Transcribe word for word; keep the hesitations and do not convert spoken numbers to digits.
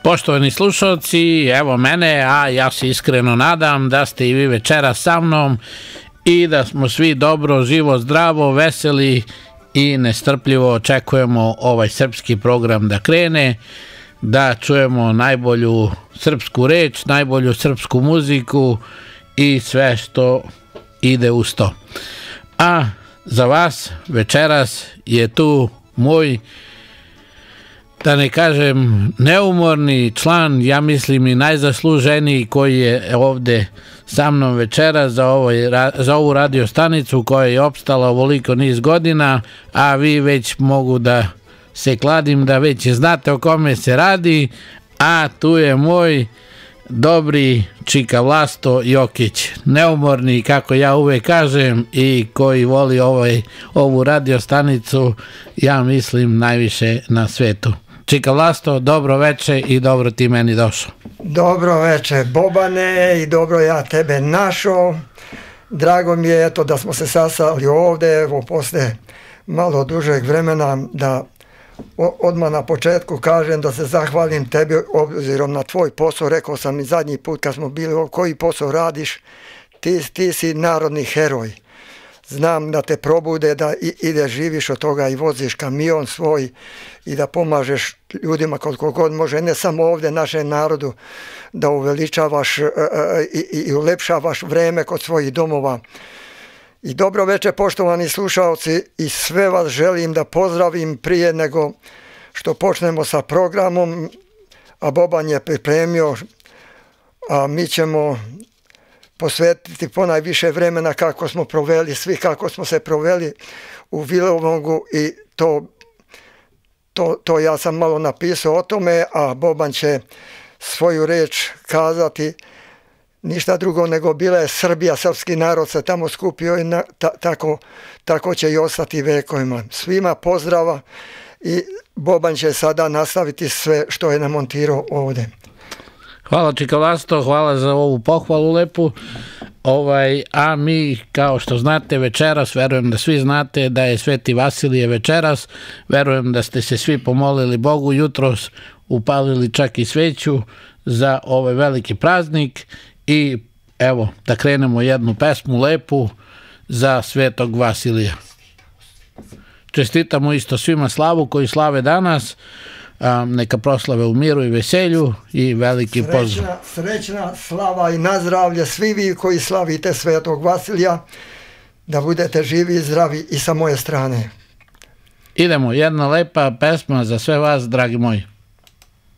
Poštovani slušalci, evo mene, a ja se iskreno nadam da ste i vi večera sa mnom i da smo svi dobro, živo, zdravo, veseli i nestrpljivo očekujemo ovaj srpski program da krene, da čujemo najbolju srpsku reč, najbolju srpsku muziku i sve što ide uz to. A za vas večeras je tu moj, da ne kažem neumorni član, ja mislim i najzasluženiji koji je ovde sa mnom večera za, ovo, za ovu radio stanicu koja je opstala ovoliko niz godina, a vi već mogu da se kladim da već znate o kome se radi, a tu je moj dobri čika Vlasto Jokić, neumorni kako ja uvek kažem i koji voli ovaj, ovu radio stanicu, ja mislim najviše na svetu. Čika Vlasto, dobro veče i dobro ti meni došao. Dobro veče Bobane i dobro ja tebe našao. Drago mi je eto da smo se sastali ovde, evo posle malo dužeg vremena, da odmah na početku kažem da se zahvalim tebi obzirom na tvoj posao. Rekao sam i zadnji put kad smo bili, koji posao radiš, ti, ti si narodni heroj. Znam da te probude, da ide živiš od toga i voziš kamion svoj i da pomažeš ljudima koliko god može, ne samo ovde našem narodu, da uveličavaš i, i ulepšavaš vreme kod svojih domova. I dobro veče poštovani slušalci i sve vas želim da pozdravim prije nego što počnemo sa programom, a Boban je pripremio, a mi ćemo posvetiti ponajviše vremena kako smo proveli, svi kako smo se proveli u Vilovogu i to, to, to ja sam malo napisao o tome, a Boban će svoju reč kazati. Ništa drugo nego bila je Srbija, srpski narod se tamo skupio i na, ta, tako, tako će i ostati vekovima. Svima pozdrava i Boban će sada nastaviti sve što je namontirao ovde. Hvala čika Vlasto, hvala za ovu pohvalu lepu, ovaj, a mi kao što znate večeras, verujem da svi znate da je Sveti Vasilije večeras, verujem da ste se svi pomolili Bogu, jutros upalili čak i sveću za ovaj veliki praznik i evo da krenemo jednu pesmu lepu za Svetog Vasilija. Čestitamo isto svima slavu koji slave danas, a, neka proslave u miru i veselju i veliki srećna, pozdrav. Srećna slava i nazdravlje svi vi koji slavite Svetog Vasilija, da budete živi i zdravi i sa moje strane. Idemo, jedna lepa pesma za sve vas, dragi moji.